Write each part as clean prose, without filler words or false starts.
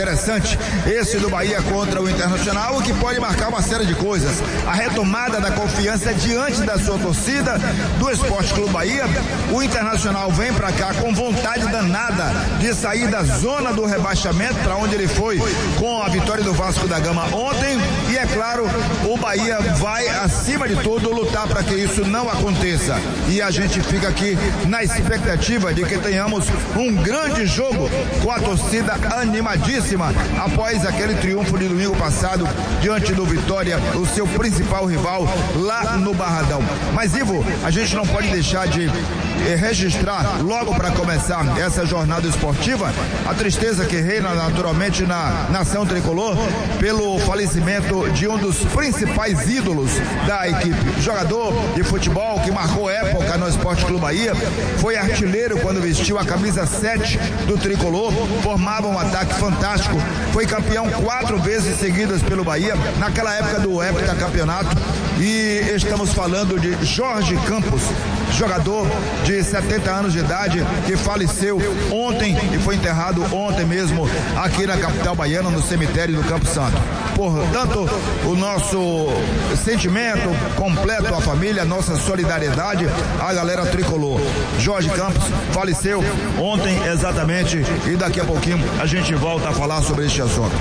interessante, esse do Bahia contra o Internacional, que pode marcar uma série de coisas. A retomada da confiança diante da sua torcida do Esporte Clube Bahia. O Internacional vem pra cá com vontade danada de sair da zona do rebaixamento, para onde ele foi com a vitória do Vasco da Gama ontem, e é claro, o Bahia vai acima de tudo lutar para que isso não aconteça, e a gente fica aqui na expectativa de que tenhamos um grande jogo com a torcida animadíssima após aquele triunfo de domingo passado diante do Vitória, o seu principal rival lá no Barradão. Mas Ivo, a gente não pode deixar de registrar logo para começar essa jornada esportiva a tristeza que reina naturalmente na nação tricolor pelo falecimento de um dos principais ídolos da equipe, jogador de futebol que marcou época no Esporte Clube Bahia, foi artilheiro quando vestiu a camisa 7 do tricolor, formava um ataque fantástico, foi campeão 4 vezes seguidas pelo Bahia naquela época do heptacampeonato, e estamos falando de Jorge Campos, jogador de 70 anos de idade, que faleceu ontem e foi enterrado ontem mesmo aqui na capital baiana, no cemitério do Campo Santo. Portanto, o nosso sentimento completo à família, a nossa solidariedade à galera tricolor. Jorge Campos faleceu ontem exatamente, e daqui a pouquinho a gente volta a falar sobre este assunto.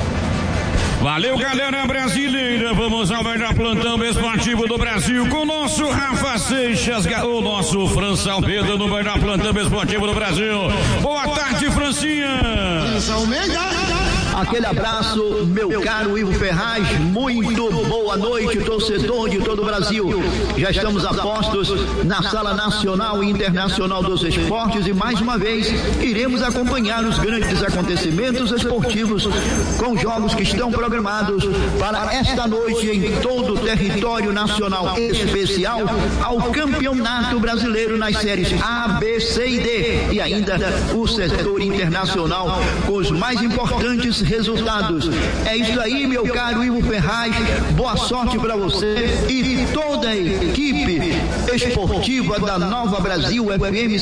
Valeu, galera brasileira. Vamos ao melhor plantão esportivo do Brasil com o nosso Rafa Seixas, o nosso França Almeida no melhor plantão esportivo do Brasil. Boa tarde, Francinha. França Almeida. Aquele abraço, meu caro Ivo Ferraz, muito boa noite, torcedor de todo o Brasil. Já estamos a postos na Sala Nacional e Internacional dos Esportes e mais uma vez iremos acompanhar os grandes acontecimentos esportivos com jogos que estão programados para esta noite em todo o território nacional, especial ao Campeonato Brasileiro nas séries A, B, C e D, e ainda o setor internacional com os mais importantes resultados. É isso aí, meu caro Ivo Ferraz, boa sorte para você e toda a equipe esportiva da Nova Brasil FM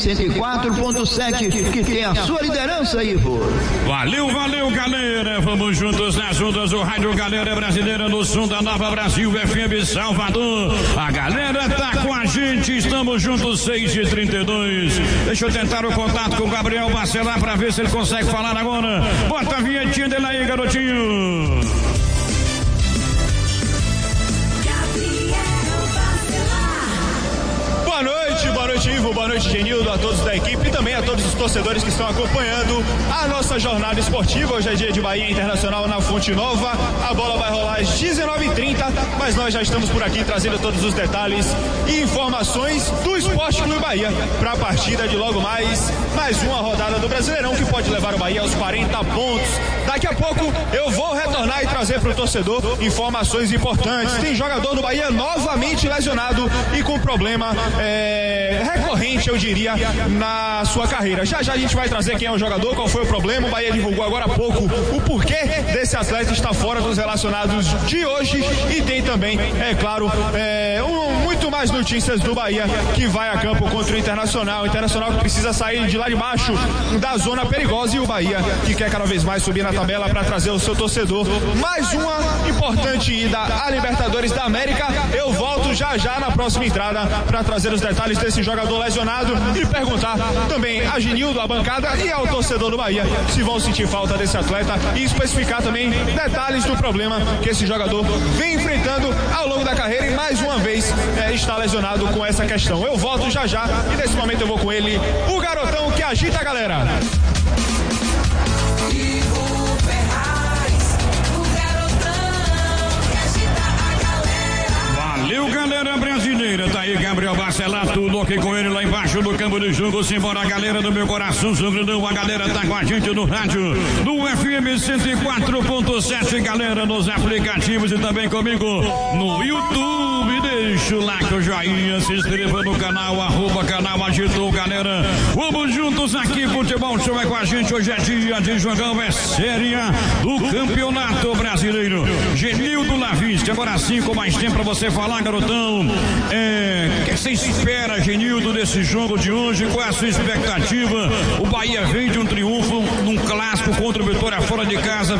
104.7, que tem a sua liderança, Ivo. Valeu, galera, vamos juntos nas ondas do Rádio Galera Brasileira no som da Nova Brasil FM Salvador. A galera tá com a gente, estamos juntos 6h32. Deixa eu tentar o contato com o Gabriel Bacelar para ver se ele consegue falar agora. Bota a vinhetinha dele aí, garotinho. Boa noite, Ivo, boa noite, Genildo, a todos da equipe e também a todos os torcedores que estão acompanhando a nossa jornada esportiva. Hoje é dia de Bahia Internacional na Fonte Nova. A bola vai rolar às 19h30, mas nós já estamos por aqui trazendo todos os detalhes e informações do Esporte Clube Bahia para a partida de logo mais uma rodada do Brasileirão que pode levar o Bahia aos 40 pontos. Daqui a pouco eu vou retornar e trazer para o torcedor informações importantes. Tem jogador do Bahia novamente lesionado e com problema recorrente, eu diria, na sua carreira. Já a gente vai trazer quem é o jogador, qual foi o problema. O Bahia divulgou agora há pouco o porquê desse atleta estar fora dos relacionados de hoje, e tem também, é claro, muito mais notícias do Bahia que vai a campo contra o Internacional. O Internacional que precisa sair de lá de baixo da zona perigosa, e o Bahia que quer cada vez mais subir na tabela para trazer o seu torcedor mais uma importante ida à Libertadores da América. Eu volto já na próxima entrada para trazer os detalhes desse jogador lesionado e perguntar também a Genildo, a bancada e ao torcedor do Bahia se vão sentir falta desse atleta, e especificar também detalhes do problema que esse jogador vem enfrentando ao longo da carreira e mais uma vez está lesionado com essa questão. Eu volto já e nesse momento eu vou com ele, o garotão que agita a galera. Valeu, galera brasileira, tá aí Gabriel Bacelar, tudo ok com ele lá embaixo do campo de jogo. Simbora, galera do meu coração, sobredão, a galera tá com a gente no rádio do FM 104.7, galera nos aplicativos e também comigo no YouTube. Deixa o like, o joinha, se inscreva no canal, @canal Agitou, galera. Vamos juntos aqui, Futebol Show é com a gente. Hoje é dia de jogão, é série do Campeonato Brasileiro. Genildo Laviste, agora sim com mais tempo pra você falar, garotão. O que você espera, Genildo, desse jogo de hoje? Qual é a sua expectativa? O Bahia vem de um triunfo num clássico contra o Vitória fora de casa.